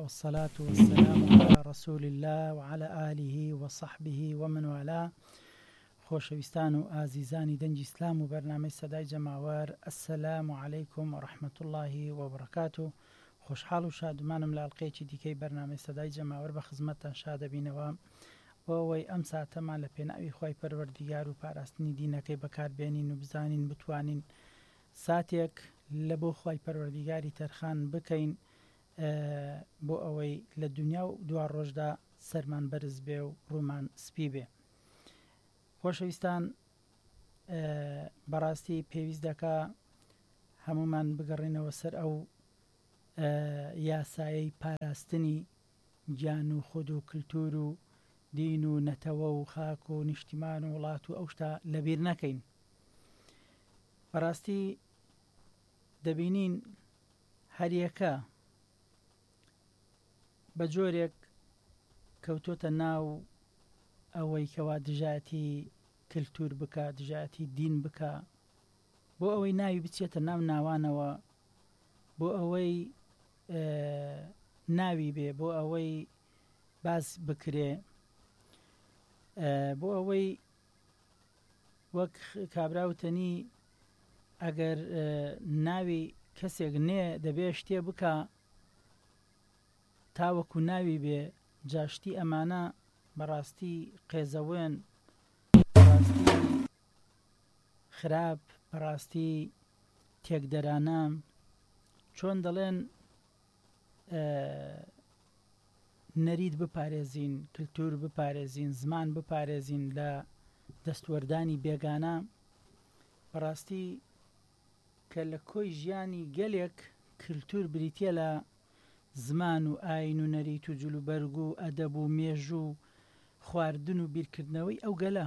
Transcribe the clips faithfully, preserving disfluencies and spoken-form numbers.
والصلاة والسلام على رسول الله وعلى آله وصحبه ومن والاه. خۆشەویستان و ئازیزانی دەنگی ئیسلام و بەرنامەی سەدای جەماوەر، ئەسسەلامو عەلەیکم و ڕەحمەتوڵڵاهی و بەڕەکاتوه. خۆشحاڵ و شادمانم لە ئەڵقەیەکی دیکەی بەرنامەی سەدای جەماوەر بە خزمەتتان شادەبینەوە بۆ ئەوەی ئەم ساتەمان لە پێناوی خوای پەروەردیگار و پاراستنی دینەکەی بەکاربێنین و بزانین بتوانین ساتێک لە بۆ خوای پەروەردیگاری تەرخان بکەین بۆ ئەوەی لە دنیا و دوا ڕۆژدا سەرمان بەرز بێ و ڕوومان سپی بێ. خۆشەویستان، بەڕاستی پێویست دەکا هەمومان بگەڕێنەوە سەر ئەو یاسایەی پاراستنی گیان و خود و کللتور و دین و نەتەوە و خاک و نیشتیمان و وڵات و ئەو شتا لەبیر نەکەین. بەڕاستی دەبینین هەریەکە بە جۆرێک کەوتۆتە ناو ئەوەی کەوا دژایەتی کللتور بکە، دژایەتی دین بکە، بۆ ئەوەی ناوی بچێتە ناو ناوانەوە، بۆ ئەوەی ناوی بێ، بۆ ئەوەی باس بکرێ، بۆ ئەوەی وەک کابراوتەنی ئەگەر ناوی کەسێک نێ دەبێ شتێ بکە تاوەکو ناوی بێ. جاشتی ئەمانە بەڕاستی قێزەوێن، بەڕاستی خراپ، بەڕاستی تێکدەرانە، چۆن دەڵێن نەرید بپارێزین، کللتور بپارێزین، زمان بپارێزین لە دەستوەردانی بێگانە. بەڕاستی کە لە کۆی ژیانی گەلێک کللتور بریتە لە زمان و ئاین و نەریت و جلوبەرگ و ئەدەب و مێژ و خواردن و بیرکردنەوەی ئەو گەلە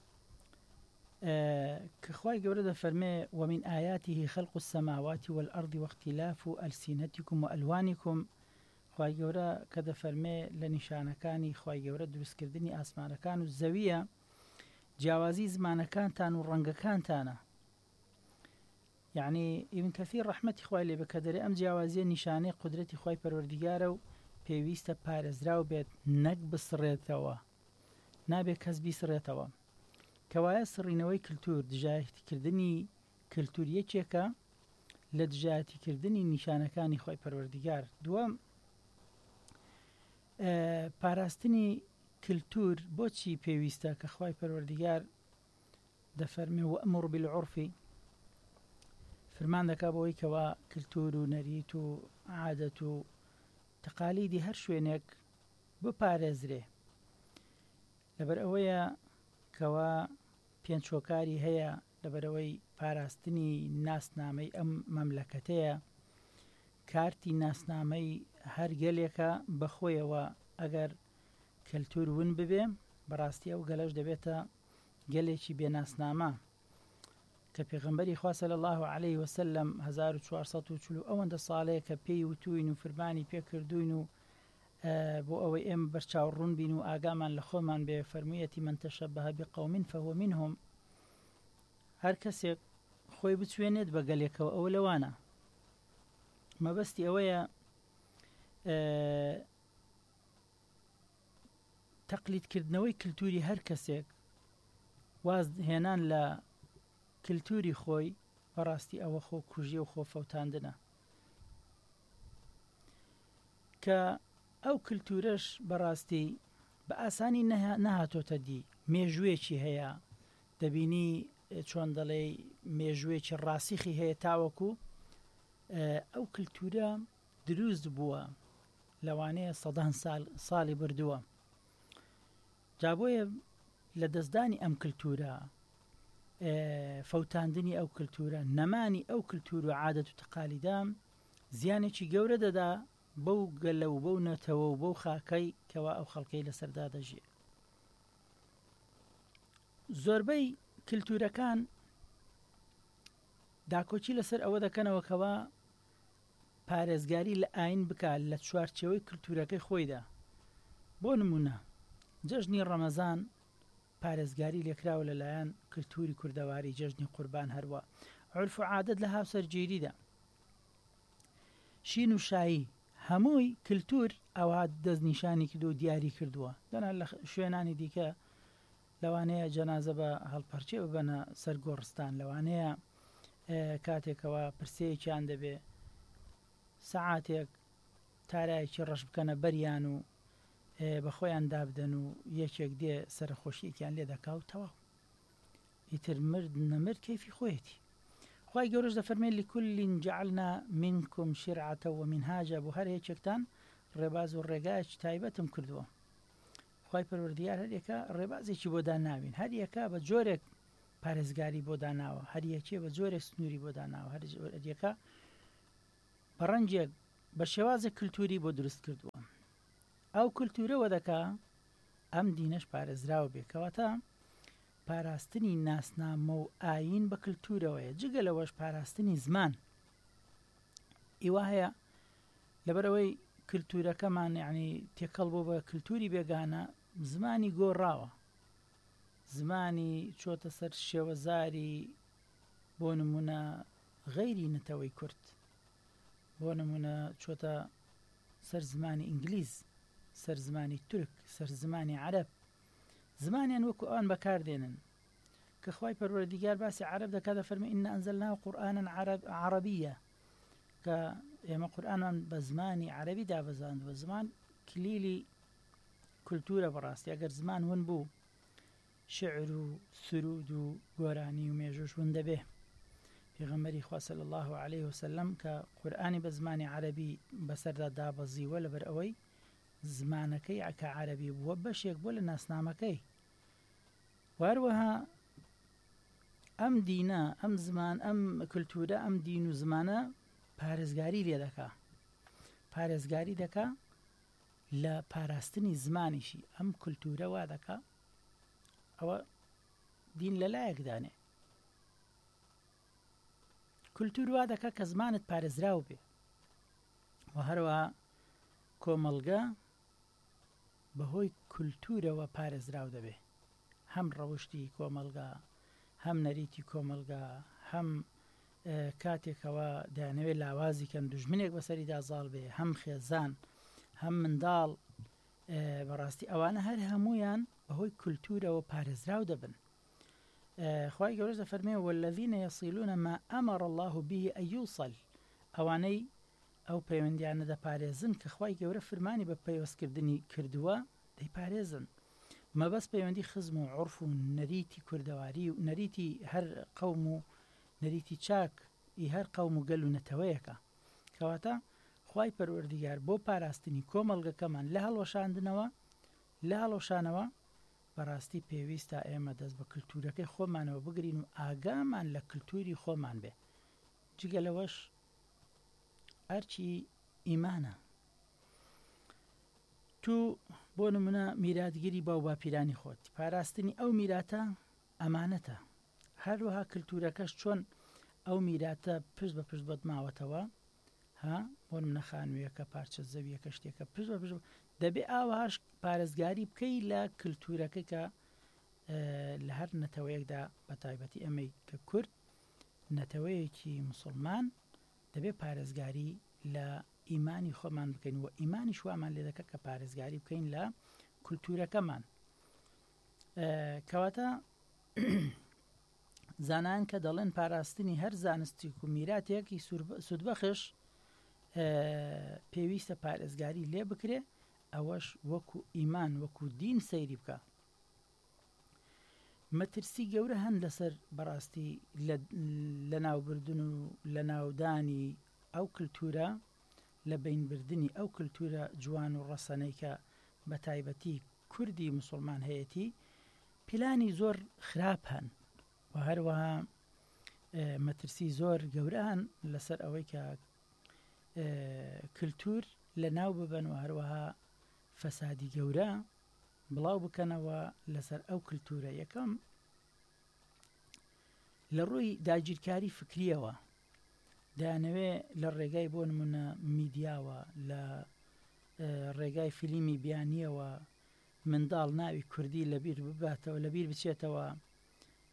کە خوای گەورە دەفەرمێ ومن ئایاته خەلق السەماوات والئەرض واختلاف ئەلسینەتیکم وئەلوانیکم. خوای گەورە کە دەفەرمێ لە نیشانەکانی خوای گەورە دروستکردنی ئاسمانەکان و زەویە جیاوازی زمانەکانتان و ڕەنگەکانتانە. یعنی ئیبن کەثیر ڕەحمەتی خوای لێ بێ کە دەرێ ئەم جیاوازیە نیشانەی قودرەتی خوای پەروەردیگارە و پێویستە پارێزراو بێت، نەک بسڕێتەوە، نابێت کەس بیسڕێتەوە. کەوایە سڕینەوەی کللتور، دژایەتیکردنی کللتور یەکێکە لە دژایەتیکردنی نیشانەکانی خوای پەروەردیگار. دووەم، پاراستنی کللتور بۆچی پێویستە کە خوای پەروەردیگار دەفەرمێ وەئمر بالعورف، فرمان دەکا بۆی کەوا کللتور و نەریت و عادەت و تەقالیدی هەر شوێنێک بپارێزرێ. لەبەر ئەوەیە کەوا پێنجۆکاری هەیە لەبەرەوەی پاراستنی ناسنامەی ئەم مەملەکەتەیە. کارتی ناسنامەی هەر گەلێکە بەخۆیەوە ئەگەر کللتور ون ببێ، بەڕاستی ئەو گەلەش دەبێتە گەلێکی بێناسنامە کە پێغەمبەری خوا صلی الله علیه وسلم هەزار و چوارسەد و چل ئەوەندە ساڵەیە کە پێی وتوین و فرمانی پێکردوین و بۆ ئەوەی ئێمە بەرچاوڕوون بین و ئاگامان لە خۆمان بێ. فەرموویەتی من تەشەبەه بقەوم فهو منهم. هەر کەسێک خۆی بچوێنێت بە گەلێکەوە ئەوە لەوانە. مەبەستی ئەوەیە تەقلیدکردنەوەی کللتوری هەر کەسێک، واز هێنان لە کللتوری خۆی، بەڕاستی ئەوە خۆ کوژی و خۆ فەوتاندنە کە ئەو کللتورەش بەڕاستی بە ئاسانی نەهاتۆتە دی. مێژوێکی هەیە، دەبینی چۆن دەڵێ مێژوێکی ڕاسیخی هەیە تاوەکو ئەو کللتورە دروست بووە لەوانەیە سەدان ساڵی بردووە. جا بۆیە لە دەستدانی ئەم کللتورە، فەوتاندنی ئەو کللتورە، نەمانی ئەو کللتور و عادەت و تەقالیدە زیانێکی گەورە دەدا بەو گەلە و بەو نەتەوە و بەو خاکەی کەوا ئەو خەڵکەی لەسەردا دەژێ. زۆربەی کللتورەکان داکۆچی لەسەر ئەوە دەکەنەوە کەوا پارێزگاری لە ئاین بکات لە چوارچێوەی کللتورەکەی خۆیدا. بۆ نمونە جەژنی ڕەمەزان پارێزگاری لێکراوە لەلایەن کللتوری کوردەواری، جەژنی قوربان هەروە، عورف و عادەت لە هاوسەرگیریدا، شین و شایی هەمووی کللتور ئەوە دەستنیشانی کرد و دیاری کردووە دەنا لە شوێنانی دیکە لەوانەیە جەنازە بە هەڵپەرچێ ببەنە سەر گۆڕستان لەوانەیە کاتێکەوە پرسەیەکیان دەبێ سەعاتێک تارایەکی ڕەش بکەنە بەریان و بە خۆیان دابدەن و یەکێک دێ سەرخۆشیێکیان لێ دەکا و تەواو ئیتر مرد نەمرد کەیفی خۆیەتی خی گەورەش دەفەرمێت لكل جعلنا منكم شرعة ومنهاجا بۆ هەر یەکێکتان ڕێباز و ڕێگایەکی تایبەتم کردووە خی پەروەردگار هەر یەکە ڕێبازێکی بۆ داناوین هەر یەکە بە جۆرێک پارێزگاری بۆ داناوە هەر یەکێ بە جۆرێک سنووری بۆ داناوە هەر یەکە پەڕەنجێک بە شێوازە کللتوری بۆ دروست کردووە ئەو کللتورەوە دەکا ئەم دینەش پارێزراوە بێکەوەتە پاراستنی ناسنامە و ئاین بە کللتورەوەیە جگە لەوەش پاراستنی زمان ئیوا هەیە لەبەرەوەی کللتورەکەمان یعنی تێکەڵ بۆ بە کللتوری بێگانە زمانی گۆڕاوە زمانی چۆتە سەر شێوەزاری بۆ نمونە غەیری نەتەوەی کورد بۆ نمونە چۆتە سەر زمانی ئینگلیز سەر زمانی تورک سەر زمانی عەرەب زمانیان وەکو ئەوان بەکاردێنن کە خوای پەروەردیگار باسی عەرەب دەکات دەفەرمێ ئینە ئەنزەلناه قورئانەن عەرەبیە کە ئێمە قورئانمان بە زمانی عەرەبی دابەزاندووە زمان کلیلی کللتورە بەڕاستی ئەگەر زمان ون بوو شعر و سرود و گۆرانی و مێژوش ون دەبێ پێغەمبەری خوا صلی الله عليه وسلم کە قورئانی بە زمانی عەرەبی بەسەردا دابەزیوە لەبەر ئەوەی زمانەکەی ئەکە عەرەبی بووە بەشێک بۆ لە ناسنامەکەی واروەها ئەم دینە ئەم زمان ئەم کللتورە ئەم دین و زمانە پارێزگاری لێ دەکا پارێزگاری دەکا لە پاراستنی زمانیشی ئەم کللتورە وا دەکا ئەوە دین لەلایەکدانێ کللتور وا دەکا کە زمانت پارێزراو بێ و هەروەها کۆمەڵگە بەهۆی کللتورەوە پارێزراو دەبێ هەم ڕەوشتی کۆمەلگا هەم نەریتی کۆمەلگا هەم کاتێکەوە دەیانەوێت لاوازی کەم دوژمنێک بەسەریدا زاڵ بێ هەم خێزان هەم منداڵ بەڕاستی ئەوانە هەر هەمویان بەهۆی کللتورەوە پارێزراو دەبن خوای گەورەش دەفەرمێ والذین یصلون ما ئەمر الله به أن يوصل ئەوانەی ئەو پەیوەندیانە دەپارێزن کە خوای گەورە فەرمانی بە پەیوەستکردنی کردووە دەیپارێزن مەبەست پەیوەندی خزم و عورف و نەریتی کوردەواری و نەریتی هەر قەوم و نەریتی چاک ئی هەر قەوم و گەل و نەتەوەیەکە کەواتە خوای پەروەردیگار بۆ پاراستنی کۆمەڵگەکەمان لە هەڵوەشاندنەوە لە هەڵۆشانەوە بەڕاستی پێویستە ئێمە دەست بە کللتورەکەی خۆمانەوە بگرین و ئاگامان لە کللتوری خۆمان بێ جگە لەوەش ئەرچی ئیمانە تو بۆ نمونە میراتگیری باو باپیرانی خۆت پاراستنی ئەو میراتە ئەمانەتە هەروەها کللتورەکەش چۆن ئەو میراتە پشت بە پشت بەت ماوەتەوە ها بۆ منە خانوویەکە پارچە زەویەکە شتێکە پشت بە پشت دەبێ ئاوهاش پارێزگاری بکەی لە کللتورەکە کە لە هەر نەتەوەیەکدا بە تایبەتی ئەمەی کە کورد نەتەوەیەکی موسڵمان دەبێ پارێزگاری لە ئیمانی خۆمان بکەین و ئیمانی شوامان لێ دەکە کە پارێزگاری بکەین لە کللتورەکەمان کەواتە زانان کە دەڵێن پاراستنی هەر زانستی و میراتێکی سوودبەخش پێویستە پارێزگاری لێ بکرێ ئەوەش وەکو ئیمان وەکو دین سەیری بکە مەترسی گەورە هەن لەسەر بەڕاستی لە ناوبردن و لە ناودانی ئەو کللتورە لە بینبردنی ئەو کللتورە جوان و ڕەسەنەی کە بە تایبەتی کوردی موسڵمان هەیەی پلانی زۆر خراپ هەن و هەروەها مەترسی زۆر گەورە هەن لەسەر ئەوەی کە کللتور لە ناو ببەن و هەروەها فەسادی گەورە بڵاو بکەنەوە لەسەر ئەو کللتورە یەکەم لە ڕووی داگیرکاری فکریەوە دەیانەوێ لە ڕێگای بۆ نمونە میدیاوە لە ڕێگای فیلمی بیانیەوە منداڵ ناوی کوردی لەبیر بباتەوە لەبیر بچێتەوە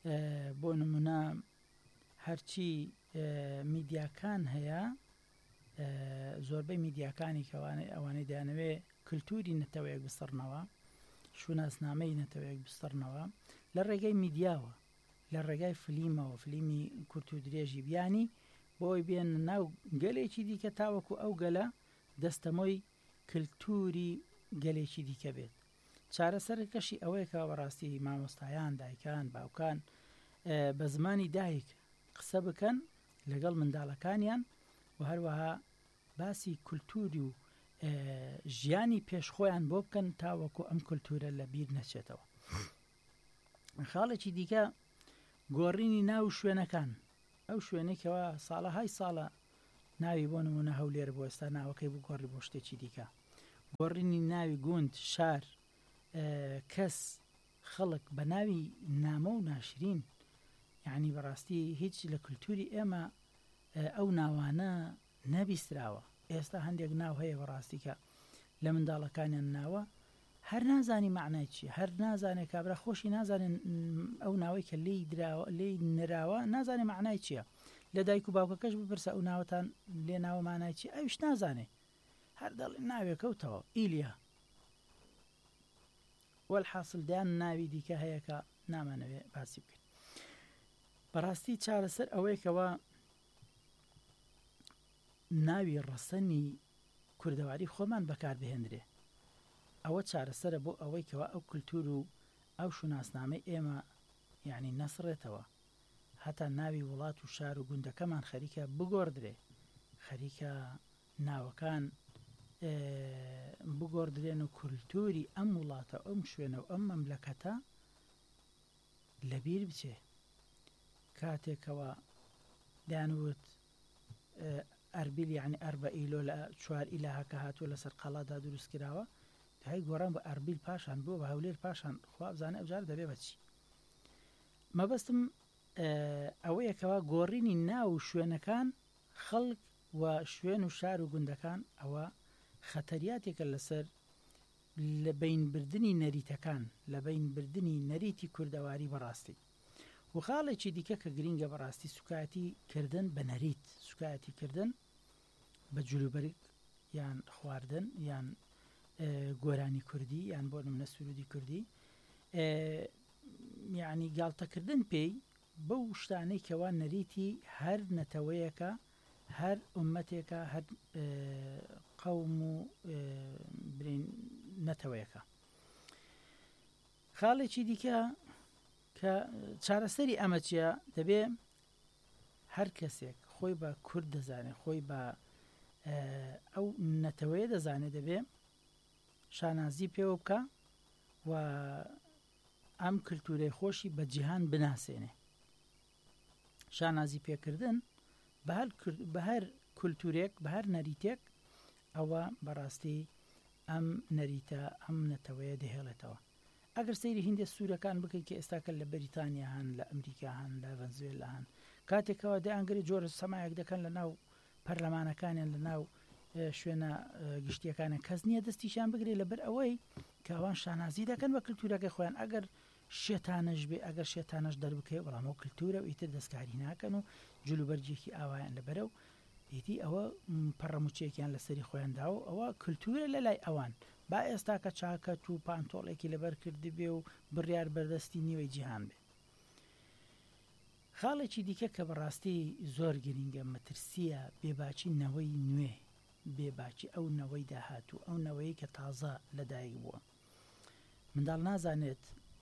بۆ نمونە هەرچی میدیاکان هەیە زۆربەی میدیاکانی کەوانەی ئەوانەی دەیانەوێ کللتوری نەتەوەیەک بستڕنەوە شوناسنامەی نەتەوەیەک بستڕنەوە لە ڕێگەی میدیاوە لە ڕێگای فلیمەوە فلیمی کورت و درێژی بیانی بۆی بێن ناو گەلێکی دیکە تاوەکو ئەو گەلە دەستەمۆی کللتوری گەلێکی دیکە بێت چارەسەرکەشی ئەوەیە کە بەڕاستی مامۆستایان دایکان باوکان بە زمانی دایک قسە بکەن لەگەڵ منداڵەکانیان و هەروەها باسی کللتوری و ژیانی پێشخۆیان بۆ بکەن تاوەکو ئەم کللتورە لە بیر نەچێتەوە. خاڵێکی دیکە گۆڕینی ناو شوێنەکان ئەو شوێنێکەوە ساڵەهای ساڵە ناوی بۆ نمونە هەولێر بۆ ئێستا ناوەکەی بۆ گۆڕی بۆ شتێکی دیکە گۆڕینی ناوی گوند شار کەس خەڵک بە ناوی نامە و ناشرین یعنی بەڕاستی هیچ لە کللتوری ئێمە ئەو ناوانە نەبیستراوە. ئێستا هەندێک ناو هەیە بەڕاستی کە لە منداڵەکانیان ناوە هەر نازانی معنای چی هەر نازانێت کابرا خۆشی نازانن ئەو ناوەی کە لی دراوە لی نراوە نازانێ معنای چییە لە دایک و باوکەکەش بپرسە ئەو ناوەتان لێ ناوە مانای چی ئەوش نازانێ هەر دەڵێ ناوێکەوتەوە ئیلیا وەلحاصل دەیان ناوی دیکە هەیە کە نامانەوێ باسی بکەین. بەڕاستی چارەسەر ئەوەیەکەوە ناوی ڕەسەنی کوردەواری خۆمان بەکاربهێنرێ ئەوە چارەسەرە بۆ ئەوەی کەوا ئەو کللتور و ئەو شوناسنامەی ئێمە یعنی نەسڕێتەوە هەتا ناوی وڵات و شار و گوندەکەمان خەریکە بگۆڕدرێ خەریکە ناوەکان بگۆڕدرێن و کللتوری ئەم وڵاتە ئەم شوێنە و ئەم مەملەکەتە لەبیر بچێ. کاتێکەوە دەیانوت ئەربیل یعنی ئەربە ئیلۆ لە چوار ئیلاهەکە هاتووە لەسەر قەڵادا دروست کراوە هەی گۆڕان بە ئەربیل پاشان بووە بە هەولێر پاشان خوا بزانێ ئەوجار دەبێ بەچی. مەبەستم ئەوەیەکەوە گۆڕینی ناو شوێنەکان خەڵک و شوێن و شار و گوندەکان ئەوە خەتەریاتێکە لەسەر لە بینبردنی نەریتەکان لە بینبردنی نەریتی کوردەواری بەڕاستی. و خاڵێکی دیکە کە گرینگە بەڕاستی سوکاتی کردن بە نەریت سوکاتی کردن بە جلوبەرگ یان خواردن یان گۆرانی کوردی یان بۆ نمونە سرودی کوردی یعنی گاڵتەکردن پێی بەو شتانەی کەوا نەریتی هەر نەتەوەیەکە هەر ئومەتێکە هەر قەوم و برین نەتەوەیەکە. خاڵێکی دیکە کە چارەسەری ئەمە چیە دەبێ هەر کەسێک خۆی بە کورد دەزانێت خۆی بە ئەو نەتەوەیە دەزانێت دەبێ شانازی پێوە بکە و ئەم کللتورەی خۆشی بە جیهان بناسێنێ. شانازی پێکردن بە هەر کللتورێک بە هەر نەریتێک ئەوە بەڕاستی ئەم نەریتە ئەم نەتەوەیە دەهێڵێتەوە. ئەگەر سەیری هیندە سوورەکان بکەیت کە ئێستاکە لە بەریتانیا هەن لە ئەمریکا هەن لە ڤەنزوێلا هەن کاتێکەوە دەیانگەری جۆرە سەمایەک دەکەن لە ناو پەرلەمانەکانیان لە ناو شوێنە گشتیەکانە کەس نییە دەستیشان بگرێ لەبەر ئەوەی کەوان شانازی دەکەن بە کللتورەکەی خۆیان ئەگەر شێتانەش بێ ئەگەر شێتانەش دەربکەی بەڵام ئەو کللتورە و ئیتر دەستکاری ناکەن و جلوبەرجێکی ئاوایان لەبەرە و ئیتی ئەوە پەڕەموچەیەکیان لەسەری خۆیاندا و ئەوە کللتورە لە لای ئەوان با ئێستا کە چاکەت و پانتۆڵێکی لەبەر کردی بێ و بڕیار بەردەستی نیوەی جیهان بێ. خاڵێکی دیکە کە بەڕاستی زۆر گرینگە مەترسیە بێباچی نەوەی نوێ بێباچی ئەو نەوەی داهاتوو ئەو نەوەی کە تازە لەدایک بووە. منداڵ نازانێت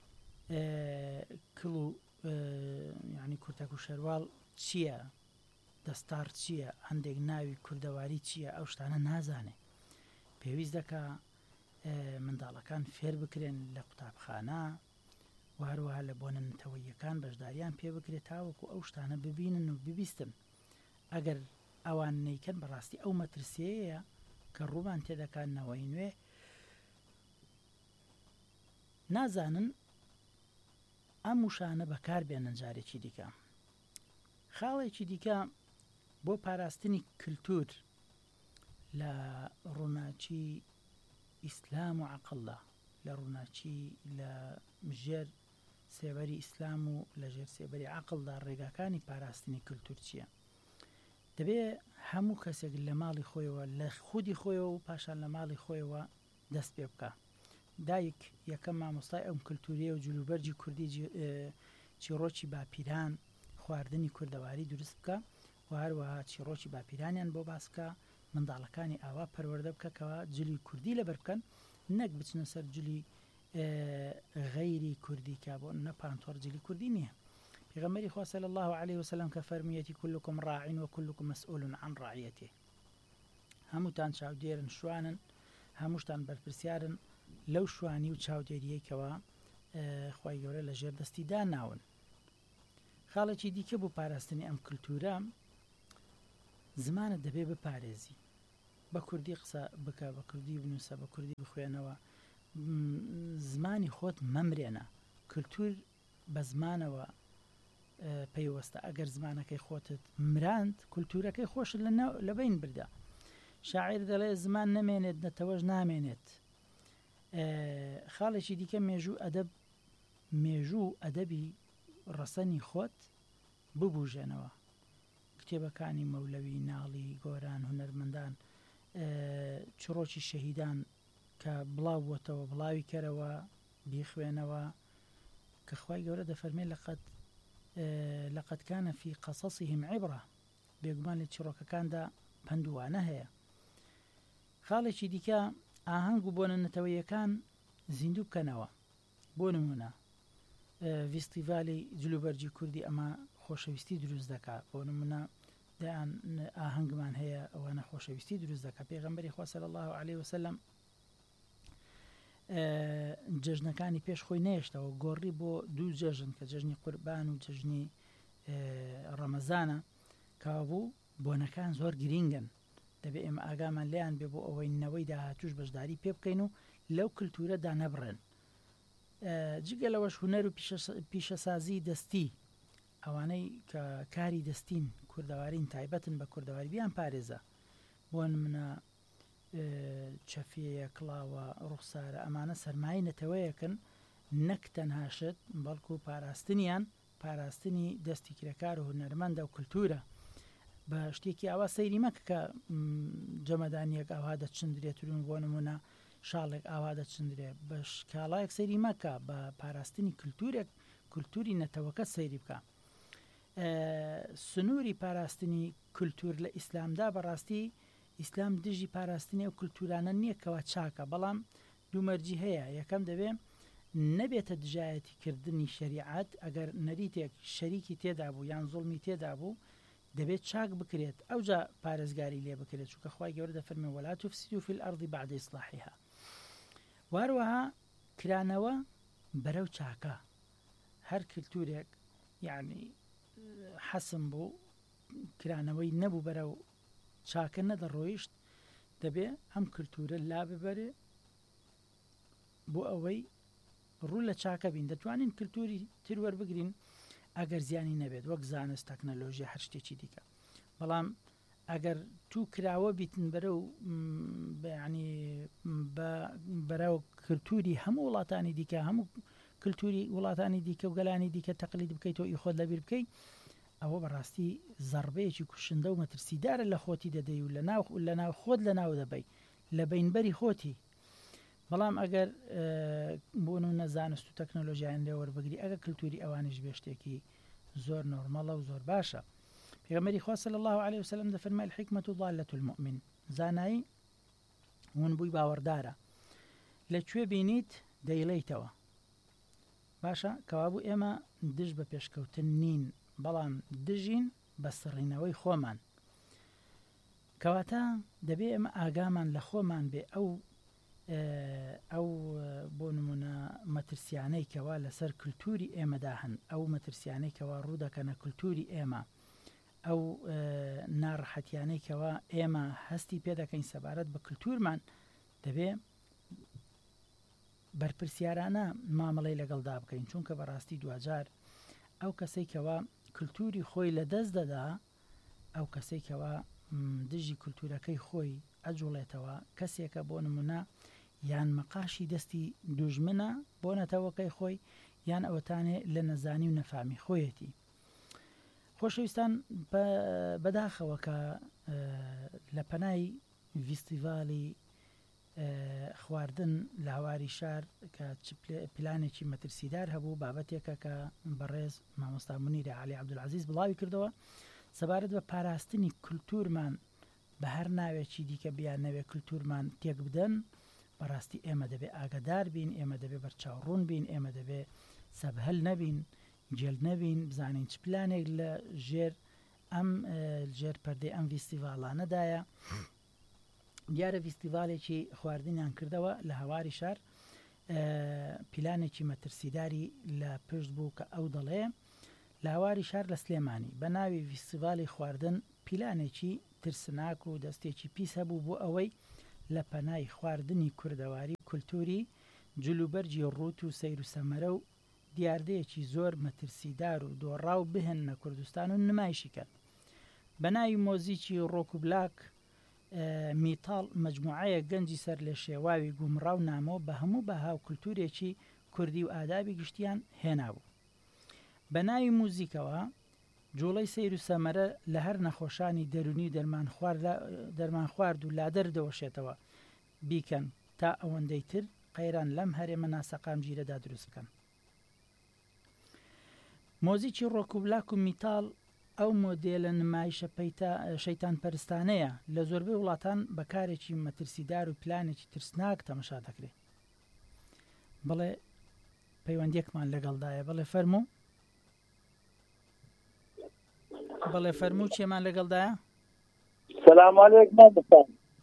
کڵ و یعنی کورتەک و شەروال چییە دەستار چییە هەندێک ناوی کوردەواری چییە ئەو شتانە نازانێ. پێویست دەکا منداڵەکان فێر بکرێن لە قوتابخانە و هەروەها لە بۆنە نەتەوەییەکان بەشداریان پێ بکرێت تاوەکو ئەو شتانە ببینن و ببیستن. ئەگەر ئەوان نەیکەن بەڕاستی ئەو مەترسیەیە کە ڕوومان تێدەکان نەوەی نوێ نازانن ئەم وشانە بەکار بێنن جارێکی دیکە. خاڵێکی دیکە بۆ پاراستنی کللتور لە ڕووناچی ئیسلام و عەقڵدا لە ڕووناچی لە ژێر سێبەری ئیسلام و لە ژێر سێبەری عەقڵدا ڕێگاکانی پاراستنی کللتور چییە؟ دەبێ هەموو کەسێک لە ماڵی خۆیەوە لە خودی خۆیەوە و پاشان لە ماڵی خۆیەوە دەست پێ بکە. دایک یەکەم مامۆستای ئەم کللتوریە و جلوبەرجی کوردی چیرۆکی باپیران خواردنی کوردەواری دروست بکە و هەروەها چیرۆکی باپیرانیان بۆ باس بکە، منداڵەکانی ئاوا پەروەردە بکەکەوە جلی کوردی لەبەر بکەن، نەک بچنە سەر جلی غەیری کوردی کە بۆ نە پانتۆڕ جلی کوردی نییە. پێغەمبەری خوا صلی الله عليه وسلم کە فەرموویەتی كلكم راع وكلكم مسؤول عن رعيته، هەمووتان چاودێرن شوانن، هەمووشتان بەرپرسیارن لەو شوانی و چاودێریەکەوە خوای گەورە لە ژێر دەستی داناون. خاڵێکی دیکە بۆ پاراستنی ئەم کللتورە زمانت دەبێ بپارێزی، بە کوردی قسە بکە، بە کوردی بنووسە، بە کوردی بخوێنەوە، زمانی خۆت مەمرێنە. کللتور بە زمانەوە پەیوەستە، ئەگەر زمانەکەی خۆتت مراند کللتورەکەی خۆشت لە بین بردا. شاعیر دەڵێ زمان نەمێنێت نەتەوەش نامێنێت. خاڵێکی دیکە مێژوو ئەدەب مێژوو ئەدەبی ڕەسەنی خۆت ببوژێنەوە، کتێبەکانی مەولەوی، ناڵی، گۆران، هونەرمەندان، چڕۆکی شەهیدان کە بڵاو بووەتەوە بڵاوی کەرەوە بیخوێنەوە، کە خوای گەورە دەفەرمێ لەقەد لەقەد کانە فی قەسەسیهم عیبرە، بێگومان لە چیرۆکەکاندا پندوانە هەیە. خاڵێکی دیکە ئاهەنگ و بۆنەنەتەوەیەکان زیندوو بکەنەوە. بۆ نمونە ڤیستیڤالی جلوبەرجی کوردی ئەمە خۆشەویستی دروست دەکات، بۆ نمونە دەیان ئاهەنگمان هەیە ئەوانە خۆشەویستی دروست دەکات. پێغەمبەری خوا صلی الله عليه وسلم جەژنەکانی پێش خۆی نێشتەوە، گۆڕی بۆ دوو جەژن کە جەژنی قوربان و جەژنی ڕەمەزانە کەوابوو بۆنەکان زۆر گرینگن، دەبێت ئێمە ئاگامان لیان بێ بۆ ئەوەی نەوەی داهاتوش بەشداری پێ بکەین و لەو کللتورەدا نەبڕێن. جگە لەوەش هونەر و پیشەسازی دەستی، ئەوانەی کە کاری دەستین کوردەوارین تایبەتن بە کوردەواری بیان پارێزە، بۆ نمونە چەفیەیە، کڵاوە، ڕوخسارە، ئەمانە سەرمای نەتەوەیەکن، نەک تەنهاشت بەڵکو پاراستنیان پاراستنی دەستی کرێکار و هونەرمەندە و کللتورە. بە شتێکی ئاوا سەیری مەکە کە جەمەدانیەک ئاوا دەچندرێتون، بۆ نمونە شاڵێک ئاوا دەچندرێ، بە شکاڵایەک سەیری مەکە، بە پاراستنی کللتورێک کللتوری نەتەوەکە سەیری بکە. سنووری پاراستنی کللتور لە ئیسلامدا بەڕاستی ئیسلام دژی پاراستنی ئەو کللتورانە نییەکەوە چاکە، بەڵام دوومەرجی هەیە. یەکەم دەبێ نەبێتە دژایەتیکردنی شەریعەت، ئەگەر نەریتێک شەریکی تێدا بوو یان زوڵمی تێدا بوو دەبێت چاک بکرێت، ئەوجا پارێزگاری لێ بکرێت، چونکە خوای گەورە دەفەرمێ وەلا تفسدوا فی الأرض بعد إصلاحها. واروەها کرانەوە بەرەو چاکە، هەر کللتورێک یعنی حەسم بوو کرانەوەی نەبوو بەرەو چاکە نەدەڕۆیشت، دەبێ ئەم کللتورە لا ببەرێ بۆ ئەوەی ڕوو لە چاکە بین. دەتوانین کللتوری تر وەربگرین ئەگەر زیانی نەبێت، وەک زانست، تەکنەلۆژی، هەر شتێکی دیکە، بەڵام ئەگەر تو کراوە بیتن بەرەو ینی بەرەو کللتوری هەموو وڵاتانی دیکە، هەموو کللتوری وڵاتانی دیکە و گەلانی دیکە تەقلید بکەیتەوە ئی خۆت لەبیر بکەیت، ئەوە بەڕاستی زەربەیەکی کوشندە و مەترسیدارە لە خۆتی دەدەی و لە ناو خۆت لە ناو دەبەی لە بینبەری خۆتی. بەڵام ئەگەر بۆن و نەزانست و تەکنۆلۆژیان لێ وەربگری، ئەگە کللتوری ئەوانش بێشتێکی زۆر نۆرمەڵە و زۆر باشە. پێغەمبەری خوا صلی الله عليه وسلم دەفەرمێ الحکمەت ضالة المؤمن، زانایی ونبووی باوەڕدارە، لەکوێ بینیت دەیڵێیتەوە. باشە کەوابوو ئێمە دژ بە پێشکەوتن نین، بەڵام دژین بە سڕینەوەی خۆمان، کەواتە دەبێ ئێمە ئاگامان لە خۆمان بێ ئەو ئەو بۆ نمونە مەترسیانەی کەوا لەسەر کللتوری ئێمەدا هەن، ئەو مەترسیانەی کەوا ڕوو دەکەنە کللتوری ئێمە، ئەو ناڕەحەتیانەی کەوا ئێمە هەستی پێ دەکەین سەبارەت بە کللتورمان، دەبێ بەرپرسیارانە مامەڵەی لەگەڵدا بکەین، چونکە بەڕاستی دوجار ئەو کەسەی کەوا کللتوری خۆی لە دەست دەدا، ئەو کەسەی کەوا دژی کللتورەکەی خۆی ئەجوڵێتەوە، کەسێکە بۆ نمونە یان مەقاشی دەستی دوژمنە بۆ نەتەوەکەی خۆی، یان ئەوەتانێ لە نەزانی و نەفامی خۆیەتی. خۆشەویستان بەداخەوە کە لە پەنای ڤیستیڤالی خواردن لە هەواری شار کە پلانێکی مەترسیدار هەبوو، بابەتێکە کە بەڕێز مامۆستا مونیرە عەلی عەبدولعەزیز بڵاوی کردەوە سەبارەت بە پاراستنی کولتورمان بە هەر ناوێکی دیکە بیان نەوێ کولتورمان تێک بدەن. بەڕاستی ئێمە دەبێ ئاگادار بین، ئێمە دەبێ بەرچاوڕوون بین، ئێمە دەبێ سەبهەل نەبین، جێل نەبین، بزانین چ پلانێک لە ژێر ئەم ژێر پەردەی ئەم ڤیستیڤاڵانەدایە. دیارە ڤیستیڤالێکی خواردنیان کردەوە لە هەواری شار، پیلانێکی مەترسیداری لە پشت بوو کە ئەو دەڵێ لە هەواری شار لە سلێمانی بە ناوی ڤیستیڤالی خواردن پیلانێکی ترسناک و دەستێکی پیس هەبوو بۆ ئەوەی لە پەنای خواردنی کوردەواری کولتوری جلوبەرجی ڕوت و سەیر و سەمەرە و دیاردەیەکی زۆر مەترسیدار و دۆڕاو بهێن نە کوردستان و نمایشیکەن. بە ناوی مۆزیکی ڕۆک و بلاک میتاڵ مەجموعەیە گەنجی سەر لە شێواوی گومڕاو نامەوە بە هەموو بەهاو کولتورێکی کوردی و ئادابی گشتیان هێنابوو. بە ناوی موزیکەوە جوڵەی سەیر و سەمەرە لە هەر نەخۆشانی دەرونی دەرمان خوارد و لادەر دەوەشێتەوە بیکەن تا ئەوەندەی تر قەیران لەم هەرێمە ناسەقام گیرەدا دروست بکەن. مۆزیکی ڕۆک و بلاک و میتاڵ ئەو مۆدێلە نمایشە شەیتان پەرستانەیە لە زۆربەی وڵاتان بەکارێکی مەترسیدار و پلانێکی ترسناک تەمەشا دەکرێت. بڵێ پەیوەندیەکمان لەگەڵدایە. بڵێ فەرموو بڵێ فەرموو چێمان لەگەڵدایە. سەلام عەلەیکم مامۆستا.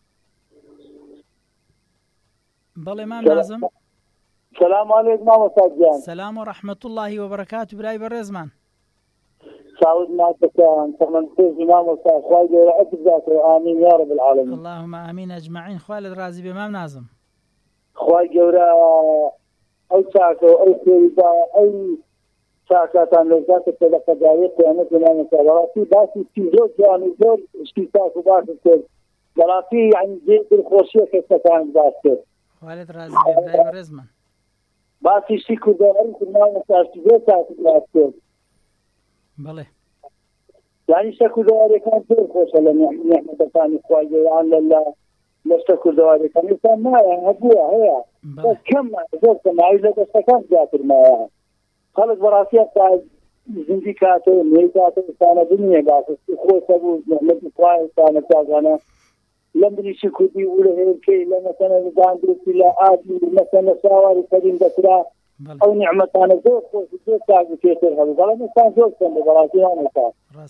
بڵێ مام نازم. سەلام عەلەیکم مامۆستا گیان. سەلام و ڕەحمەت اللهی وبەرەکاتوو برای بەڕێزمان. سعود ناتەکان تەمەنتێژی مامۆستا خوای گەورە ئەتر بداتەوە. ئامین یا رب العالمین. اللهم ئامین ئەجمەعین. خوا لێت ڕازی بێ مام نازم. خوای گەورە ئەو چاکەوە ئەو خێریدا ئەو چاکاتان لەزاتە سەدەقەداری قیامەت مامۆستا بەڕاستی باسی چی زۆر جوان و زۆر شتی چاک و باشت کرد. بەڕاستی یعنی جێ دڵخۆشیە کەسەکان باس کرد. خوا لێت ڕازی بێ برای بەڕێزمان. باسی شتی کوردەواری کرد مامۆستا زۆر چاک باس کرد. بەڵێ یعنی شتە کوردەواریەکان زۆر خۆشە لە نیحمەتەکانی خوای گەورە لە لە شتە کوردەواریەکان ئێستا مایە هەبووە هەیە کەم زۆر کەماوی لە دەستەکان زیاتر مایە. خەڵک بەڕاستی هەستا زیندی کاتەوە نوێی کاتەوە ئێستانە بنیە باسەستی خۆش هەبوو نیحمەتی خوای ئێستانە چاکانە لە مریشی کوردی و لە هێرکەی لە مەسەنە دانرێتی لە ئاتی مەسەنە ساواری کەریم دەکرا ئەو نیحمەتانە زۆر خۆش زۆر چاک و پێشتر هەبوو بەڵام ئێستا زۆر کەم بەڕاستی هەمێستا.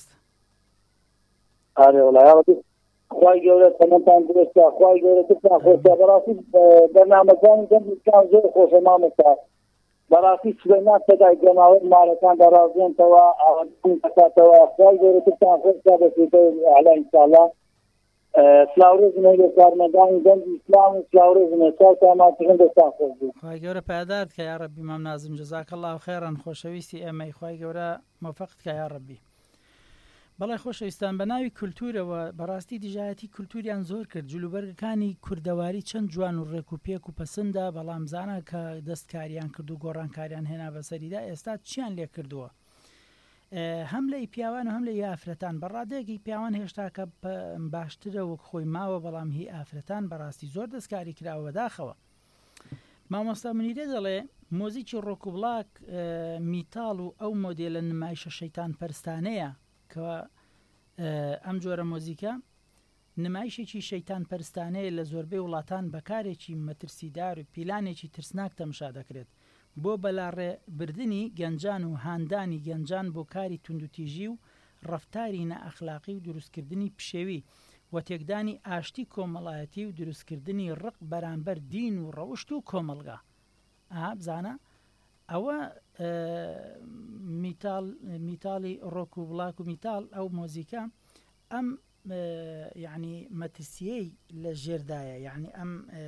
ئارێ وەڵای خوای گەورە تەمەنتان درێژکا خوای گەورە ترتان خۆشە. بەڕاستی بەرنامەکانی دەمکان زۆر خۆشە مامۆستا. بەڕاستی سلێمان سەدای گەناوەی مارەکان دەڕازێنتەوە ئاوەندی دەکاتەوە. خوای گەورە ترتان خۆشە بەسێتەوە ئەعلا ئینشاءالله. سلااوڕێزنە لە کارمەندانی دەنگی ئیسلام و سلااوڕێزنە چاوتاماتیغن دەستان خۆش بوو. خوای گەورە پایدارت کە یا ڕەبی مام نازم جەزاکە الله خێران خۆشەویستی ئێمەی خوای گەورە مۆفەقت کە یا ڕەبی. بەڵێ خۆشەویستان بە ناوی کولتورەوە بەڕاستی دژایەتی کولتوریان زۆر کرد. جلوبەرگەکانی کوردەواری چەند جوان و ڕێک و پێک و پەسەندە بەڵام زانە کە دەستکاریان کرد و گۆڕانکاریان هێنا بەسەریدا ئێستا چیان لێ کردووە هەم لە پیاوان و هەم لە ئافرەتان. بەڕادەیەکی پیاوان هێشتا کە باشترە وەک خۆی ماوە بەڵام هی ئافرەتان بەڕاستی زۆر دەستکاری کراوە بەداخەوە. مامۆستا منیرە دەڵێ مۆزیکی ڕۆک و بڵاک میتاڵ و ئەو مۆدێلە نمایشە شەیتان پەرستانەیە کە ئەم جۆرە مۆزیکە نمایشێکی شەیتان پەرستانەیە لە زۆربەی وڵاتان بەکارێکی مەترسیدار و پیلانێکی ترسناک تەمشا دەکرێت بۆ بەلاڕێبردنی گەنجان و هاندانی گەنجان بۆ کاری توندوتیژی و ڕەفتاری نەئەخلاقی و دروستکردنی پشێوی و تێکدانی ئاشتی کۆمەڵایەتی و دروستکردنی ڕق بەرامبەر دین و ڕەوشت و کۆمەڵگا. ئا بزانە ئەوە میتاڵی ڕۆک و بڵاک و میتاڵ ئەو مۆزیکە ئەم یعنی مەترسیەی لە ژێردایە، یعنی ئەم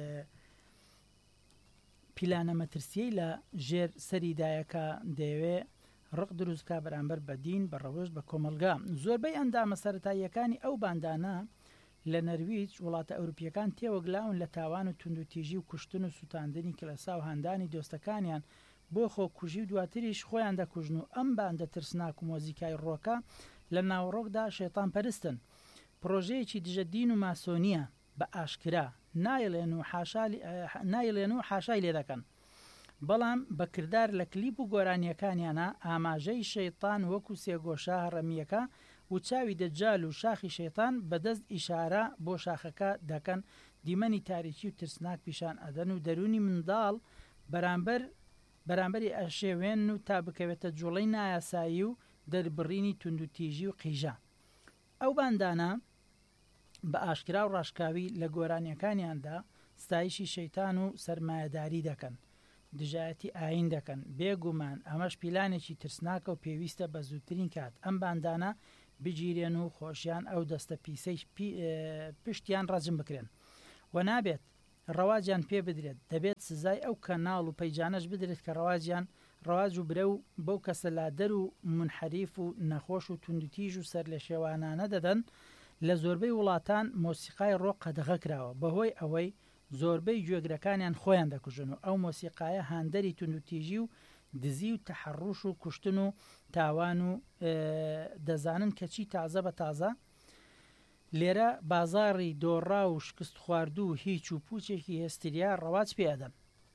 پیلانە مەترسیەی لە ژێر سەریدایەکە دەیەوێ ڕق دروستکە بەرامبەر بە دین بە ڕەوشت بە کۆمەلگا. زۆربەی ئەندامە سەرەتاییەکانی ئەو باندانە لە نەرویج وڵاتە ئەوروپیەکان تێوەگلاون لە تاوان و توندوتیژی و کوشتن و سوتاندنی کلەسا و هاندانی دۆستەکانیان بۆ خۆ کوژی و دواتریش خۆیان دەکوژن و ئەم باندە ترسناک و مۆزیکای ڕۆکە لە ناوڕۆکدا شەیتان پەرستن پرۆژەیەکی دژە دین و ماسۆنیە بە ئاشکرا نایڵێن و نایڵێن و حاشای لێ دەکەن بەڵام بەکردار لە کلیپ و گۆرانیەکانیانە ئاماژەی شەیتان وەکو سێگۆشە هەڕەمیەکە و چاوی دەجال و شاخی شەیتان بەدەست ئیشارە بۆ شاخەکە دەکەن دیمەنی تاریکی و ترسناک پیشان ئەدەن و دەرونی منداڵ بەرامبەر بەرامبەری ئەشێوێن و تا بکەوێتە جوڵەی نایاسایی و دەربڕینی تونند و تیژی و قیژە ئەو باندانە بە ئاشکرا و ڕاشکاوی لە گۆرانیەکانیاندا ستایشی شەیتان و سەرمایەداری دەکەن دژایەتی ئاین دەکەن بێگومان ئەمەش پیلانێکی ترسناکە و پێویستە بە زووترین کات ئەم باندانە بگیرێن و خۆشیان ئەو دەستە پیسەی پشتیان ڕەجم بکرێن و نابێت ڕەواجیان پێ بدرێت دەبێت سزای ئەو کەناڵ و پەیجانەش بدرێت کە ڕەواجیان ڕەواج و برە و بەو کەسە لادەر و منحەریف و نەخۆش و توندتیژ و سەر لە شێوانانە دەدەن لە زۆربەی وڵاتان مۆسیقای ڕۆک قەدەغە کراوە بەهۆی ئەوەی زۆربەی گوێگرەکانیان خۆیان دەکوژن و ئەو مۆسیقایە هاندەری توندتیژی و دزی و تەحەڕوش و کوشتن و تاوان و دەزانن کەچی تازە بە تازە لێرە بازاڕی دۆڕا و شکست خواردوو هیچ و پوچێکی هێستریا ڕەواج پێدەن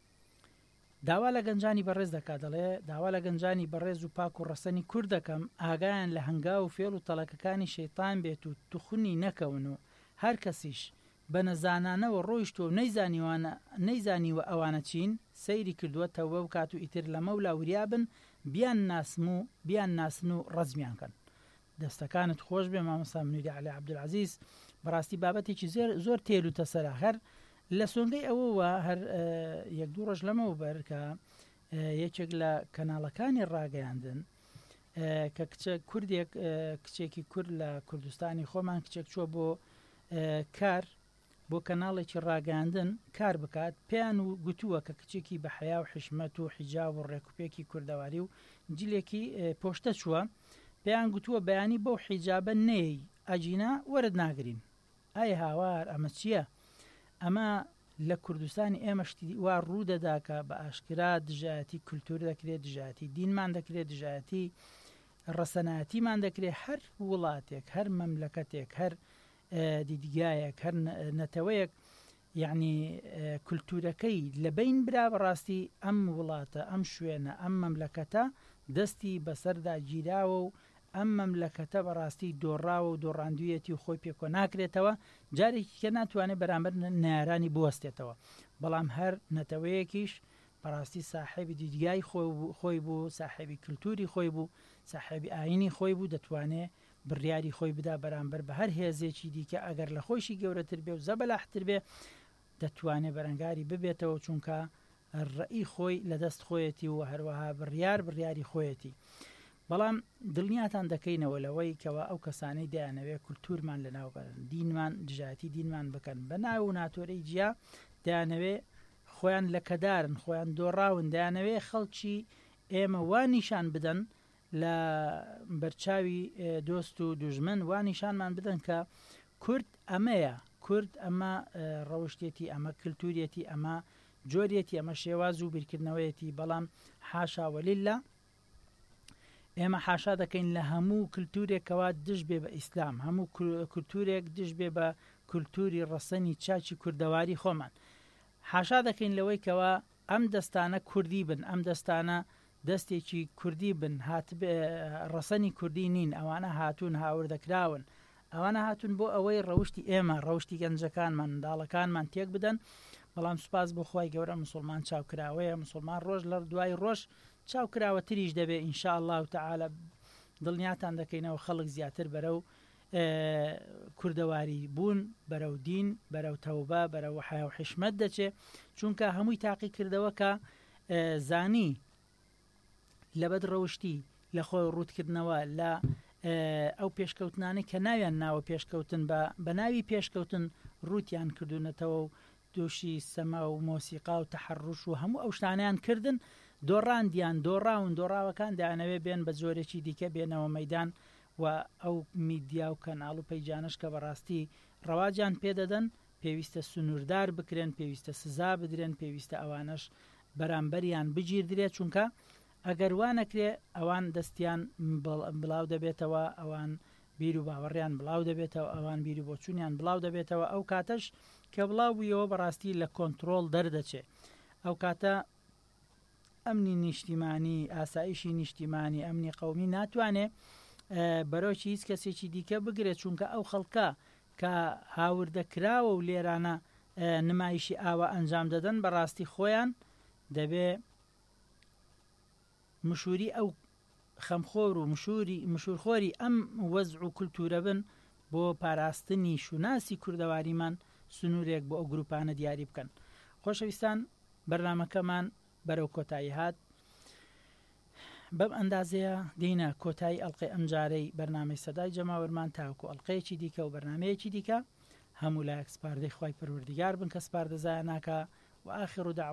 داوا لە گەنجانی بەڕێز دەکات دەڵێ داوا لە گەنجانی بەڕێز و پاک و ڕەسەنی کورد دەکەم ئاگایان لە هەنگا و فێڵ و تەڵەکەکانی شەیتان بێت و توخنی نەکەون و هەر کەسیش بە نەزانانەوە ڕۆیشتۆ و نەیزانیوە ئەوانە چین سەیری کردووە تەوبە بکات و ئیتر لە مەولا وریابن بیان ناسم و بیان ناسن و ڕەزمیان کەن دەستەکانت خۆش بێ مامۆستا منیری عەلی عەبدولعەزیز بەڕاستی بابەتێکی زۆر تێر و تەسەرا هەر لە سۆنگەی ئەوەوە هەر یەک دوو ڕۆژ لەمەوە بەر کە یەکێک لە کەناڵەکانی ڕاگەیاندن کە کچە کوردێک کچێکی کورد لە کوردستانی خۆمان کچێک چوە بۆ کار بۆ کەناڵێکی ڕاگەاندن کار بکات پێیان و گوتووە کە کچێکی بە حیا و حشمەت و حیجاب و ڕێکوپێکی کوردەواری و جلێکی پۆشتە چووە پێیان گوتووە بەیانی بەو حیجابە نەی ئەجینا وەرد ناگرین ئای هاوار ئەمە چییە؟ ئەمە لە کوردستانی ئێمەشتی وا ڕوودەداکە بە ئاشکرا دژایەتی کولتور دەکرێت دژایەتی دینمان دەکرێت دژایەتی ڕەسەنایەتیمان دەکرێت هەر وڵاتێک هەر مەملەکەتێک هەر دیدگایەک هەر نەتەوەیەک یعنی کولتورەکەی لە بین برا بەڕاستی ئەم وڵاتە ئەم شوێنە ئەم مەملەکەتە دەستی بەسەردا گیراوە و ئەم مەملەکەتە بەڕاستی دۆڕاوە و دۆڕاندویەتی و خۆی پێکۆ ناکرێتەوە جارێکی کە ناتوانێت بەرامبەر نارانی بوەستێتەوە بەڵام هەر نەتەوەیەکیش بەڕاستی ساحێبی دیدگای خۆی بوو ساحێبی کولتوری خۆی بوو ساحێبی ئاینی خۆی بوو دەتوانێت بڕیاری خۆی بدا بەرامبەر بە هەر هێزێکی دیکە ئەگەر لە خۆشی گەورەتر بێ و زەبەلاحتر بێ دەتوانێت بەرەنگاری ببێتەوە چونکە ڕێی خۆی لە دەست خۆیەتی و هەروەها بڕیار بڕیاری خۆیەتی بەڵام دڵنیاتان دەکەینەوە لەوەی کەەوە ئەو کەسانەی دایانەوێت کولتورمان لەناوبەرن دینمان دژایەتی دینمان بکەن بە ناو و ناتۆرەی جیا دایانەوێت خۆیان لە کەدارن خۆیان دۆڕاون دایانەوێت خەڵکی ئێمە وانیشان بدەن لە بەرچاوی دۆست و دوژمن وانیشانمان بدەن کە کورد ئەمەیە کورد ئەمە ڕەوشتێتی ئەمە کللتوریەتی ئەمە جۆریەتی ئەمە شێواز و بیرکردنەوەیەتی بەڵام حاشاوەلیلا ئێمە حاشا دەکەین لە هەموو کللتورێکەوە دش بێ بە ئیسلام هەموو کللتورێک دش بێ بە کللتوری ڕەسەنی چاچی کوردەواری خۆمان حاشا دەکەین لەوەی کەەوە ئەم دەستانە کوردی بن ئەم دەستانە دەستێکی کوردی بن هات ڕەسەنی کوردی نین ئەوانە هاتوون هاوردەکراون ئەوانە هاتوون بۆ ئەوەی ڕەوشی ئێمە ڕەوشی گەنجەکانمان منداڵەکانمان تێک بدەن بەڵام سوپاس بۆ خۆی گەورە مسلمان چاوکراوەیە مسلمان ڕۆژ لە دوای ڕۆژ چاوکراوە تریش دەبێ ئینشاء الله تعالى دڵنیاتان دەکەینەوە خەڵک زیاتر بەرەو کوردەواری بوون بەرەو دین بەرەو تەوبە بەرەو حیا و حشمەت دەچێ چونکە هەمووی تاقی کردەوە کە زانی لە بەد ڕەوشتی لە خۆی ڕوودکردنەوە لە ئەو پێشکەوتنانی کە ناویان ناوە پێشکەوتن بە ناوی پێشکەوتن ڕوتیان کردوونەتەوە و دووشی سەما و مۆسیقا و تەحەڕوش و هەموو ئەو شتانیان کردن دۆڕاندیان دۆڕاون دۆڕاوەکان دایانەوێ بێن بە جۆرێکی دیکە بێنەوە مەیدان و ئەو میدیا و کەناڵ و پەیجانش کە بەڕاستی ڕەواجیان پێدەدەن پێویستە سنووردار بکرێن پێویستە سزا بدرێن پێویستە ئەوانش بەرامبەریان بگیردرێت چونکە ئەگەر وانەکرێ ئەوان دەستیان بڵاو دەبێتەوە، ئەوان بیر و باوەڕیان بڵاو دەبێتەوە، ئەوان بیر و بۆچوونیان بڵاو دەبێتەوە. ئەو کاتەش کە بڵاو بوویەوە بەڕاستی لە کۆنتترۆل دەردەچێت. ئەو کاتە ئەمنی نیشتیمانی، ئاسایشی نیشتیمانی، ئەمنی قەومی ناتوانێت بەرەوکی هیچ کەسێکی دیکە بگرێت، چونکە ئەو خەڵکە کە هاوردەکراوە و لێرانە نمایشی ئاوە ئەنجام دەدەن بەڕاستی خۆیان دەبێ مشوری ئەو خەمخۆر و مشوری مشورخۆری ئەم وەزع و کولتورە بن بۆ پاراستنی شوناسی کوردەواریمان سنوورێک بۆ ئەو گروپانە دیاری بکەن. خۆشەویستان، بەرنامەکەمان بەرەو کۆتایی هات. بەم ئەندازەیە دێنە کۆتایی ئەڵلقەی ئەمجارەی بەرنامەی سەدای جەماوەرمان تاوکو ئەڵلقەیەکی دیکە و بەرنمەیەکی دیکە. هەموو لایەک سپاردەی خوای پەروەردیگار بن کە سپاردەزایە ناکە و ئاخر و داعوە